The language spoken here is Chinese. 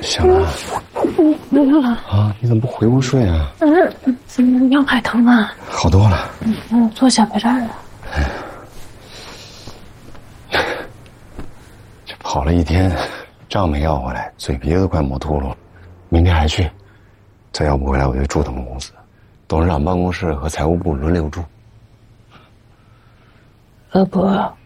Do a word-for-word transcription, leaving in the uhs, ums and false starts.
醒了？ 嗯，没有了。 啊，你怎么不回屋睡啊？ 嗯，怎么腰还疼啊？ 好多了。 嗯，嗯坐下别这儿了。 哎，这跑了一天，账没要回来，嘴皮子快磨秃噜了。明天还去，再要不回来我就住他们公司，董事长办公室和财务部轮流住。 老婆。